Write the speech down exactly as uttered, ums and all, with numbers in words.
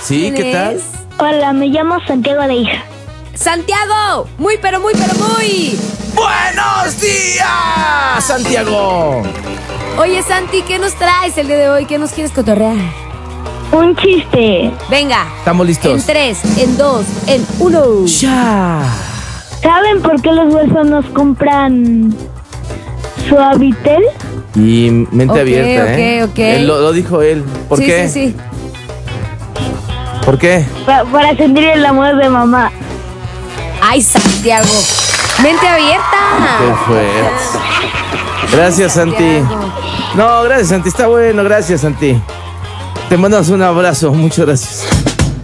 Sí, ¿qué tal? es? Hola, me llamo Santiago de Hija. Santiago, muy pero muy pero muy. ¡Buenos días, Santiago! Oye, Santi, ¿qué nos traes el día de hoy? ¿Qué nos quieres cotorrear? Un chiste. Venga. Estamos listos. En tres, en dos, en uno. Ya. ¿Saben por qué los huérfanos compran Suavitel? Y mente Ok, abierta, ¿eh? ok, ok. Él lo, lo dijo él. ¿Por sí, qué? Sí, sí, ¿Por qué? Pa- para sentir el amor de mamá. Ay, Santiago. Mente abierta. Qué fuerte. Gracias, Santi. Santiago. No, gracias, Santi. Está bueno, gracias, Santi. Te mandamos un abrazo. Muchas gracias.